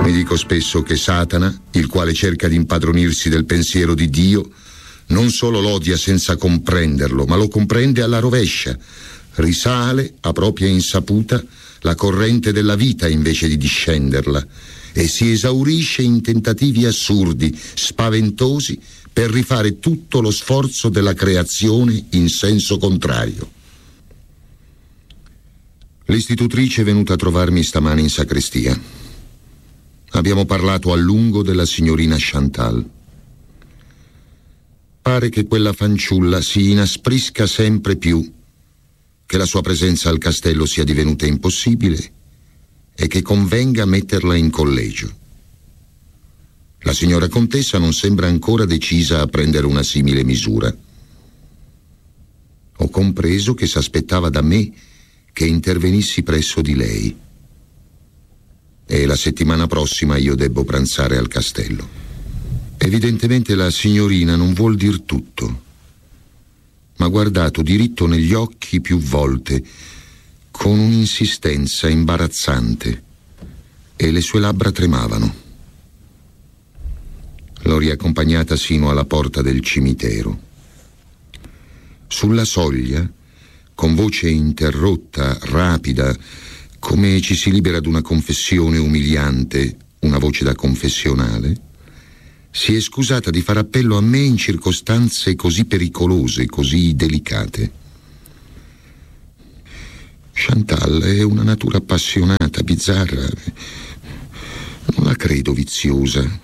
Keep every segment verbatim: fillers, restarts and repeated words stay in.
Mi dico spesso che Satana, il quale cerca di impadronirsi del pensiero di Dio, non solo l'odia senza comprenderlo, ma lo comprende alla rovescia. Risale a propria insaputa la corrente della vita invece di discenderla e si esaurisce in tentativi assurdi, spaventosi, per rifare tutto lo sforzo della creazione in senso contrario. L'istitutrice è venuta a trovarmi stamane in sacrestia. Abbiamo parlato a lungo della signorina Chantal. Pare che quella fanciulla si inasprisca sempre più, che la sua presenza al castello sia divenuta impossibile e che convenga metterla in collegio. La signora contessa non sembra ancora decisa a prendere una simile misura. Ho compreso che s'aspettava da me che intervenissi presso di lei. E la settimana prossima io debbo pranzare al castello. Evidentemente la signorina non vuol dir tutto. M'ha guardato diritto negli occhi più volte, con un'insistenza imbarazzante, e le sue labbra tremavano. L'ho riaccompagnata sino alla porta del cimitero. Sulla soglia, con voce interrotta, rapida, come ci si libera d'una confessione umiliante, una voce da confessionale, si è scusata di far appello a me in circostanze così pericolose, così delicate. Chantal è una natura appassionata, bizzarra. Non la credo viziosa.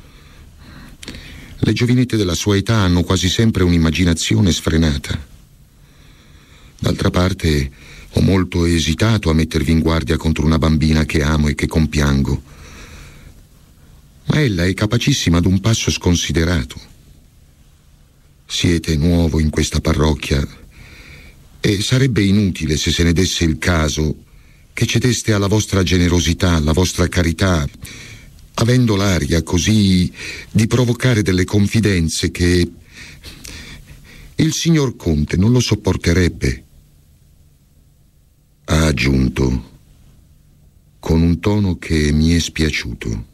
Le giovinette della sua età hanno quasi sempre un'immaginazione sfrenata. D'altra parte, ho molto esitato a mettervi in guardia contro una bambina che amo e che compiango. Ma ella è capacissima d'un passo sconsiderato. Siete nuovo in questa parrocchia e sarebbe inutile, se se ne desse il caso, che cedeste alla vostra generosità, alla vostra carità, avendo l'aria così di provocare delle confidenze che il signor Conte non lo sopporterebbe. Ha aggiunto con un tono che mi è spiaciuto.